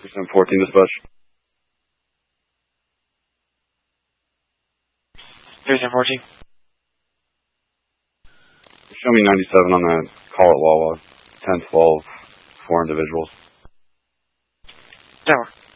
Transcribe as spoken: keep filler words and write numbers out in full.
Percent fourteen dispatch. Percent fourteen. Show me ninety-seven on that call at Wawa. ten twelve, four individuals. Tower.